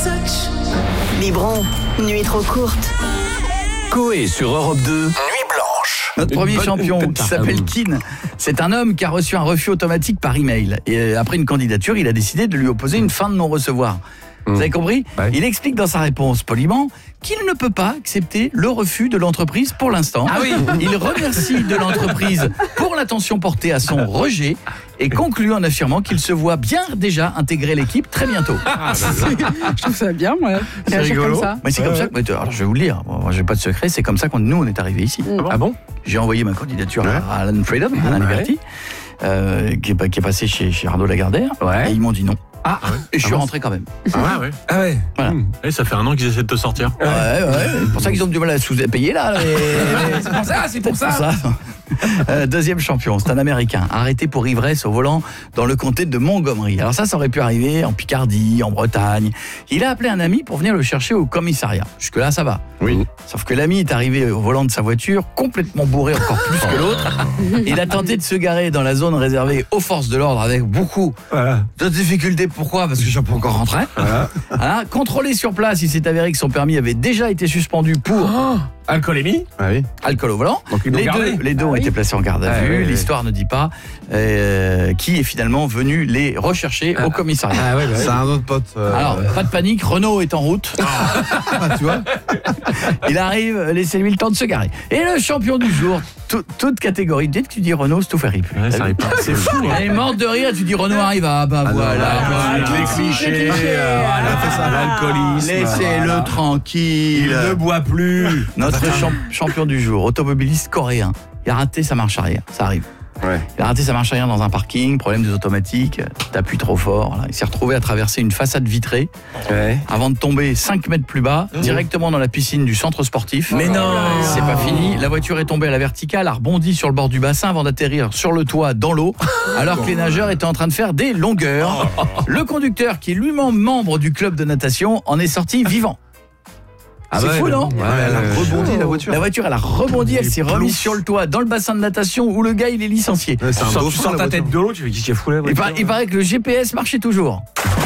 Biberon, nuit trop courte. Coé sur Europe 2, Nuit Blanche. Notre premier champion qui s'appelle Keane, c'est un homme qui a reçu un refus automatique par email. Et après une candidature, il a décidé de lui opposer une fin de non-recevoir. Vous avez compris ? Il explique dans sa réponse poliment qu'il ne peut pas accepter le refus de l'entreprise pour l'instant. Il remercie de l'entreprise pour l'attention portée à son rejet et conclut en affirmant qu'il se voit bien déjà intégrer l'équipe très bientôt. Je trouve ça bien, moi. C'est rigolo. Comme ça. Mais c'est comme ça que, alors je vais vous le dire, moi j'ai pas de secret, c'est comme ça que nous on est arrivés ici. Ah bon ? J'ai envoyé ma candidature à Alan Freedom, à Alan Liberty, qui est passé chez Arnaud Lagardère, et ils m'ont dit non. Et je suis rentré quand même. Voilà. Et ça fait 1 an qu'ils essaient de te sortir. C'est pour ça qu'ils ont du mal à sous-payer là. C'est pour ça. Deuxième champion, c'est un Américain, arrêté pour ivresse au volant dans le comté de Montgomery. Alors ça aurait pu arriver en Picardie, en Bretagne. Il a appelé un ami pour venir le chercher au commissariat. Jusque-là, ça va. Oui. Sauf que l'ami est arrivé au volant de sa voiture, complètement bourré encore plus que l'autre. Il a tenté de se garer dans la zone réservée aux forces de l'ordre avec beaucoup de difficultés. Pourquoi ? Parce que je ne suis pas encore rentré. Contrôlé sur place, il s'est avéré que son permis avait déjà été suspendu pour... Alcoolémie ? Alcool au volant. Donc, les deux ont été placés en garde à vue. L'histoire ne dit pas qui est finalement venu les rechercher au commissariat. C'est un autre pote. Alors, pas de panique, Renault est en route. Tu vois ? Il arrive, laissez-lui le temps de se garer. Et le champion du jour, toute catégorie. Dès que tu dis Renault, c'est tout fait rire. Ça arrive pas. C'est fou. Elle est morte de rire, tu dis Renault arrive. Voilà. Les clichés. Elle a fait ça, l'alcoolisme. Laissez-le tranquille. Il ne boit plus. Notre champion du jour, automobiliste coréen. Il a raté sa marche arrière, ça arrive. Il a raté sa marche arrière dans un parking, problème des automatiques, t'appuies trop fort. Là. Il s'est retrouvé à traverser une façade vitrée avant de tomber 5 mètres plus bas, directement dans la piscine du centre sportif. Mais non, c'est pas fini. La voiture est tombée à la verticale, a rebondi sur le bord du bassin avant d'atterrir sur le toit dans l'eau, alors que les nageurs étaient en train de faire des longueurs. Le conducteur, qui est lui-même membre du club de natation, en est sorti vivant. C'est fou, non ? Elle a rebondi, la voiture. La voiture, elle a rebondi, elle s'est remise sur le toit, dans le bassin de natation où le gars, il est licencié. C'est un Tu dauphin, sors la ta tête voiture. de l'eau, tu fais qu'est-ce qu'il y a fou là ? Il paraît que le GPS marchait toujours.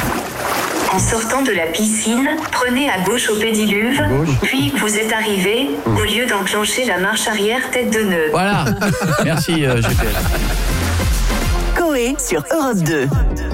En sortant de la piscine, prenez à gauche au pédiluve, puis vous êtes arrivé, au lieu d'enclencher la marche arrière tête de nœud. Voilà. Merci, GPS. Coé sur Europe 2.